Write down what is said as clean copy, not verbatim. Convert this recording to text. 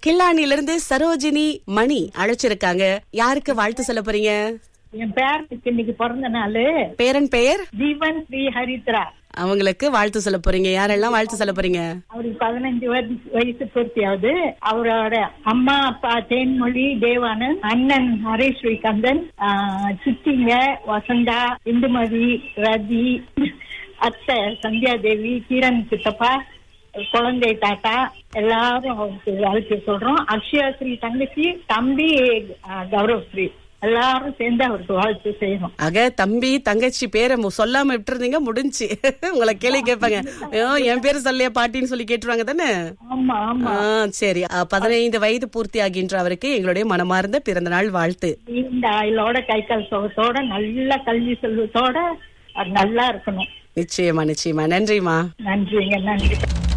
கில்லானில இருந்து சரோஜினி மணி அழைச்சிருக்காங்க. யாருக்கு வாழ்த்து சொல்ல போறீங்க? என் பேரனுக்கு இன்னைக்கு பிறந்த நாள். பேரன் பெயர் ஜீவன் ஸ்ரீ ஹரித்ரா. அவங்களுக்கு வாழ்த்து சொல்ல போறீங்க. யாரெல்லாம் வாழ்த்து சொல்ல போறீங்க? அவருக்கு 15 வயசு பூர்த்தியாவது. அவரோட அம்மா அப்பா தேன்மொழி தேவானந்த், அண்ணன் ஹரேஷ் ஸ்ரீகந்தன், சித்திங்க வசந்தா, இந்துமதி, ரதி, அத்தை சந்தியா தேவி, கிரண் சித்தப்பா, குழந்தை தாத்தா எல்லாரும் அவருக்கு வாழ்த்து சொல்றோம். அக்ஷயா ஸ்ரீ தங்கச்சி, தம்பி கௌரவ் ஸ்ரீ எல்லாரும் சேர்ந்து அவருக்கு வாழ்த்து செய்யணும். ஆக தம்பி தங்கச்சி பேரை சொல்லாம விட்டுருந்தீங்க, முடிஞ்சு உங்களை கேள்வி கேட்பாங்க. என் பேரு சொல்லியா பாட்டின்னு சொல்லி கேட்டுருவாங்க தானே? ஆமா ஆமா. சரி, 15 வயது பூர்த்தி ஆகின்ற அவருக்கு எங்களுடைய மனமார்ந்த பிறந்த நாள் வாழ்த்து. இந்த ஆயுளோட கை கால் சுகத்தோட நல்ல கல்வி செல்வத்தோட நல்லா இருக்கணும். நிச்சயமா நிச்சயமா. நன்றிமா. நன்றிங்க, நன்றி.